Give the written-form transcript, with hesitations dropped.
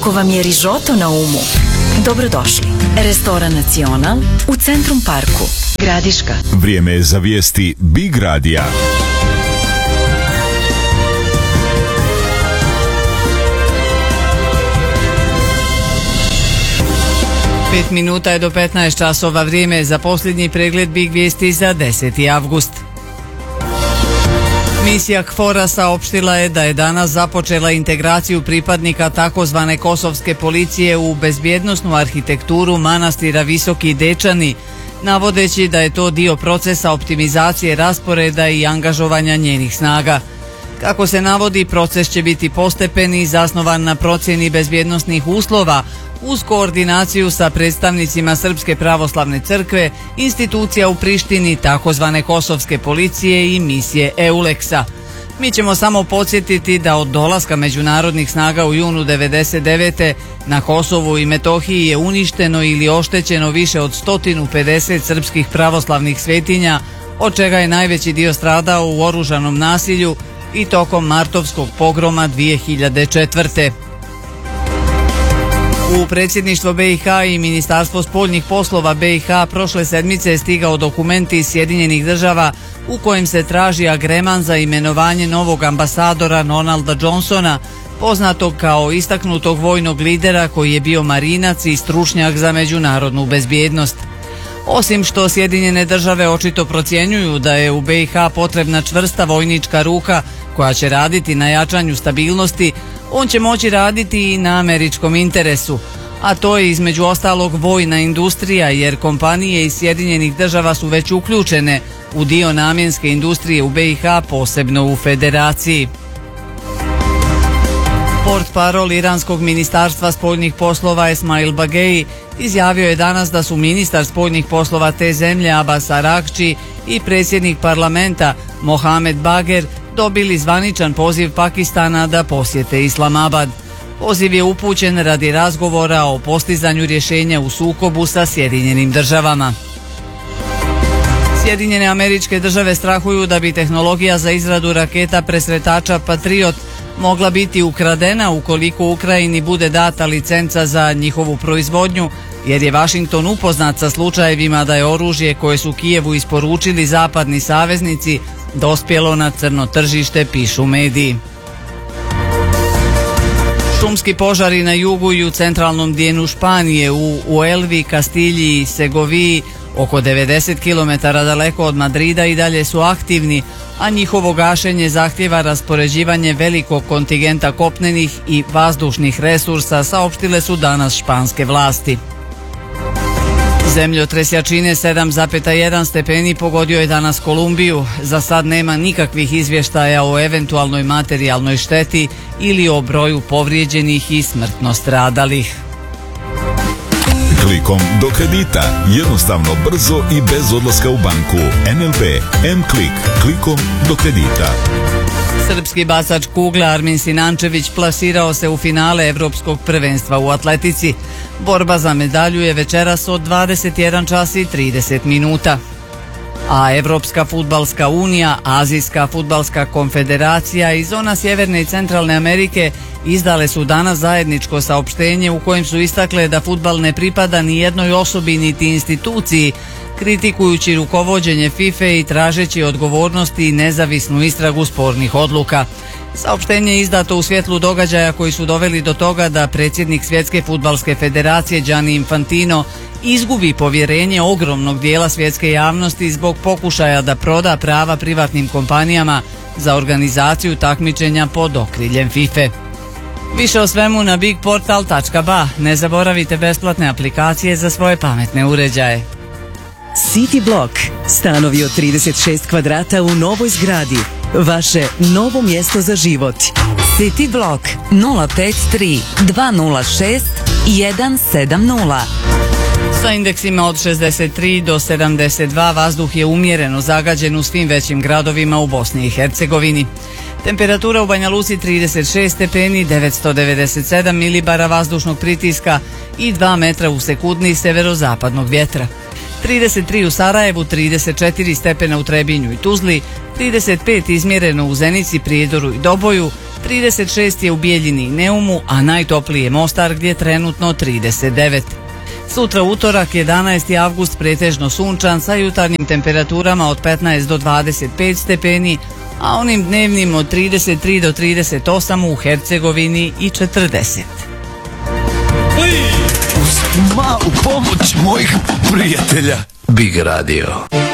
Ako vam je rižoto na umu, dobrodošli. Restoran Nacional u Centrum Parku, Gradiška. Vrijeme je za vijesti Big Radija. Pet minuta je do 15 časova, vrijeme za posljednji pregled Big vijesti za 10. avgust. Misija KFOR-a saopštila je da je danas započela integraciju pripadnika takozvane kosovske policije u bezbjednosnu arhitekturu manastira Visoki Dečani, navodeći da je to dio procesa optimizacije rasporeda i angažovanja njenih snaga. Kako se navodi, proces će biti postepen i zasnovan na procjeni bezbjednosnih uslova uz koordinaciju sa predstavnicima Srpske pravoslavne crkve, institucija u Prištini, takozvane kosovske policije i misije EULEX-a. Mi ćemo samo podsjetiti da od dolaska međunarodnih snaga u junu 1999. na Kosovu i Metohiji je uništeno ili oštećeno više od 150 srpskih pravoslavnih svetinja, od čega je najveći dio stradao u oružanom nasilju i tokom martovskog pogroma 2004. U predsjedništvo BiH i Ministarstvo spoljnih poslova BiH prošle sedmice je stigao dokument iz Sjedinjenih država u kojem se traži agreman za imenovanje novog ambasadora Ronalda Johnsona, poznatog kao istaknutog vojnog lidera koji je bio marinac i stručnjak za međunarodnu bezbjednost. Osim što Sjedinjene države očito procjenjuju da je u BiH potrebna čvrsta vojnička ruka koja će raditi na jačanju stabilnosti, on će moći raditi i na američkom interesu, a to je između ostalog vojna industrija, jer kompanije iz Sjedinjenih država su već uključene u dio namjenske industrije u BiH, posebno u Federaciji. Portparol iranskog ministarstva spoljnih poslova Esmail Bagei izjavio je danas da su ministar spoljnih poslova te zemlje Abbas Araghči i predsjednik parlamenta Mohamed Bagher dobili zvaničan poziv Pakistana da posjete Islamabad. Poziv je upućen radi razgovora o postizanju rješenja u sukobu sa Sjedinjenim državama. Sjedinjene Američke Države strahuju da bi tehnologija za izradu raketa presretača Patriot mogla biti ukradena ukoliko Ukrajini bude data licenca za njihovu proizvodnju, jer je Washington upoznat sa slučajevima da je oružje koje su Kijevu isporučili zapadni saveznici dospjelo na crno tržište, pišu mediji. Šumski požari na jugu i u centralnom dijelu Španije, u Elvi, Kastilji i Segoviji, oko 90 km daleko od Madrida, i dalje su aktivni, a njihovo gašenje zahtjeva raspoređivanje velikog kontingenta kopnenih i vazdušnih resursa, saopštile su danas španske vlasti. Zemljotres jačine 7,1 stepeni pogodio je danas Kolumbiju. Za sad nema nikakvih izvještaja o eventualnoj materijalnoj šteti ili o broju povrijeđenih i smrtno stradalih. Klikom do kredita, jednostavno, brzo i bez odlaska u banku. NLB M-Klik, klikom do kredita. Srpski bacač kugle Armin Sinančević plasirao se u finale Evropskog prvenstva u atletici. Borba za medalju je večeras od 21 čas i 30 minuta. A Evropska fudbalska unija, Azijska fudbalska konfederacija i zona Sjeverne i Centralne Amerike izdale su danas zajedničko saopštenje u kojem su istakle da fudbal ne pripada ni jednoj osobi niti instituciji, kritikujući rukovođenje FIFA i tražeći odgovornosti i nezavisnu istragu spornih odluka. Saopštenje je izdato u svjetlu događaja koji su doveli do toga da predsjednik Svjetske fudbalske federacije Gianni Infantino izgubi povjerenje ogromnog dijela svjetske javnosti zbog pokušaja da proda prava privatnim kompanijama za organizaciju takmičenja pod okriljem FIFA. Više o svemu na bigportal.ba. Ne zaboravite besplatne aplikacije za svoje pametne uređaje. City Block. Stanovi od 36 kvadrata u novoj zgradi. Vaše novo mjesto za život. City Block 053 206 170. Sa indeksima od 63 do 72 vazduh je umjereno zagađen u svim većim gradovima u Bosni i Hercegovini. Temperatura u Banja Luci 36 stepeni, 997 milibara vazdušnog pritiska i 2 metra u sekundi severozapadnog vjetra. 33 u Sarajevu, 34 stepena u Trebinju i Tuzli, 35 izmjereno u Zenici, Prijedoru i Doboju, 36 je u Bijeljini i Neumu, a najtopliji je Mostar gdje je trenutno 39. Sutra utorak 11. avgust pretežno sunčan sa jutarnjim temperaturama od 15 do 25 stepeni, a onim dnevnim od 33 do 38 u Hercegovini i 40. Uz malu pomoć mojih prijatelja Big Radio.